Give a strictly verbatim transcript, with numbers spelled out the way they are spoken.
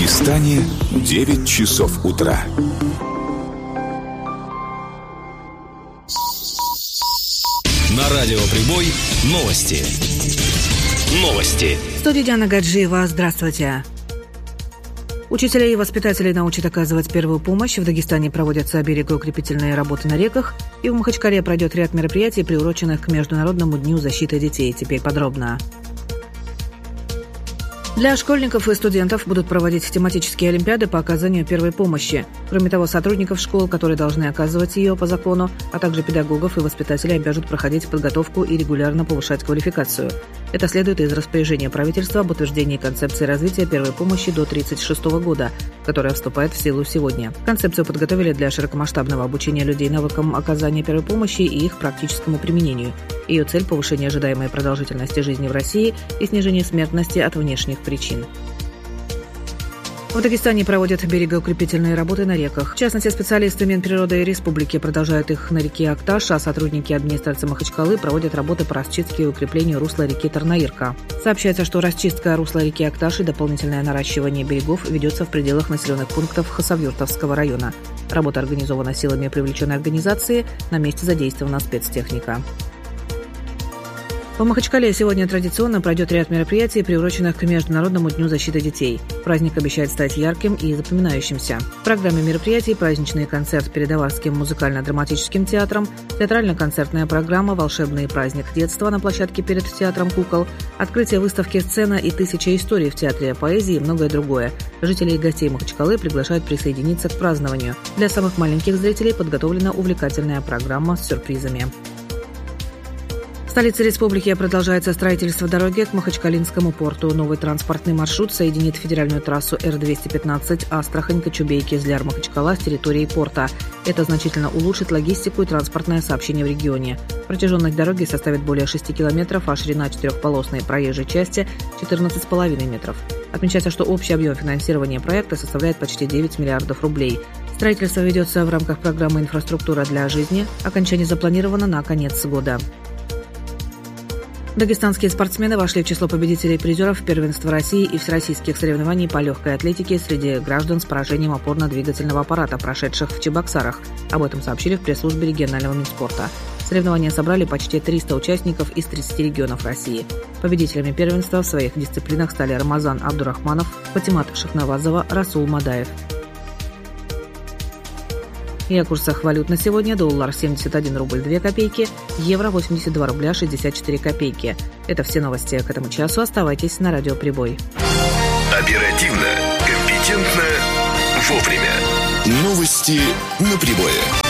Дагестане девять часов утра. На радио Прибой новости. Новости. В студии Диана Гаджиева. Здравствуйте. Учителей и воспитателей научат оказывать первую помощь. В Дагестане проводятся берегоукрепительные работы на реках. И в Махачкале пройдет ряд мероприятий, приуроченных к Международному дню защиты детей. Теперь подробно. Для школьников и студентов будут проводить тематические олимпиады по оказанию первой помощи. Кроме того, сотрудников школ, которые должны оказывать ее по закону, а также педагогов и воспитателей обяжут проходить подготовку и регулярно повышать квалификацию. Это следует из распоряжения правительства об утверждении концепции развития первой помощи до тридцать шестого года, которая вступает в силу сегодня. Концепцию подготовили для широкомасштабного обучения людей навыкам оказания первой помощи и их практическому применению. Ее цель – повышение ожидаемой продолжительности жизни в России и снижение смертности от внешних причин. В Дагестане проводят берегоукрепительные работы на реках. В частности, специалисты Минприроды Республики продолжают их на реке Акташ, а сотрудники администрации Махачкалы проводят работы по расчистке и укреплению русла реки Тарнаирка. Сообщается, что расчистка русла реки Акташ и дополнительное наращивание берегов ведется в пределах населенных пунктов Хасавюртовского района. Работа организована силами привлеченной организации, на месте задействована спецтехника. В Махачкале сегодня традиционно пройдет ряд мероприятий, приуроченных к Международному дню защиты детей. Праздник обещает стать ярким и запоминающимся. В программе мероприятий праздничный концерт перед Аварским музыкально-драматическим театром, театрально-концертная программа «Волшебный праздник детства» на площадке перед театром кукол, открытие выставки «Сцена» и «Тысяча историй» в театре поэзии и многое другое. Жителей и гостей Махачкалы приглашают присоединиться к празднованию. Для самых маленьких зрителей подготовлена увлекательная программа с сюрпризами. В столице республики продолжается строительство дороги к Махачкалинскому порту. Новый транспортный маршрут соединит федеральную трассу Эр двести пятнадцать Астрахань-Кочубей-Кизляр-Махачкала с территорией порта. Это значительно улучшит логистику и транспортное сообщение в регионе. Протяженность дороги составит более шести километров, а ширина четырехполосной проезжей части – четырнадцать с половиной метров. Отмечается, что общий объем финансирования проекта составляет почти девять миллиардов рублей. Строительство ведется в рамках программы «Инфраструктура для жизни». Окончание запланировано на конец года. Дагестанские спортсмены вошли в число победителей и призеров первенства России и всероссийских соревнований по легкой атлетике среди граждан с поражением опорно-двигательного аппарата, прошедших в Чебоксарах. Об этом сообщили в пресс-службе регионального Минспорта. Соревнования собрали почти триста участников из тридцати регионов России. Победителями первенства в своих дисциплинах стали Рамазан Абдурахманов, Фатимат Шахнавазова, Расул Мадаев. И о курсах валют на сегодня. Доллар семьдесят один рубль две копейки, евро восемьдесят два рубля шестьдесят четыре копейки. Это все новости к этому часу. Оставайтесь на радио Прибой. Оперативно, компетентно, вовремя. Новости на Прибое.